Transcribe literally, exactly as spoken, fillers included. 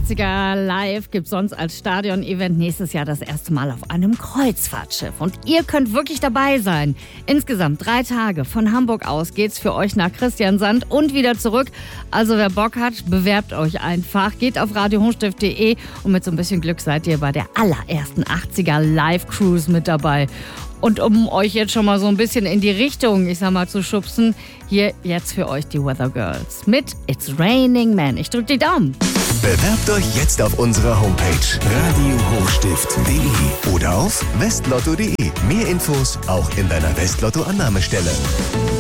achtziger live gibt's sonst als Stadion-Event nächstes Jahr das erste Mal auf einem Kreuzfahrtschiff. Und ihr könnt wirklich dabei sein. Insgesamt drei Tage. Von Hamburg aus geht's für euch nach Christiansand und wieder zurück. Also wer Bock hat, bewerbt euch einfach. Geht auf radio hochstift punkt de und mit so ein bisschen Glück seid ihr bei der allerersten achtziger Live-Cruise mit dabei. Und um euch jetzt schon mal so ein bisschen in die Richtung, ich sag mal, zu schubsen, hier jetzt für euch die Weather Girls mit It's Raining Men. Ich drück die Daumen. Bewerbt euch jetzt auf unserer Homepage radio hochstift punkt de oder auf westlotto punkt de. Mehr Infos auch in deiner Westlotto-Annahmestelle.